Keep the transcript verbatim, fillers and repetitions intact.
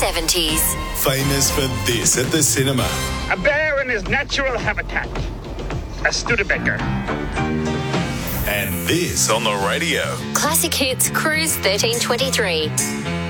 seventies. Famous for this at the cinema. A bear in his natural habitat. A Studebaker. And this on the radio. Classic Hits Cruise thirteen twenty-three.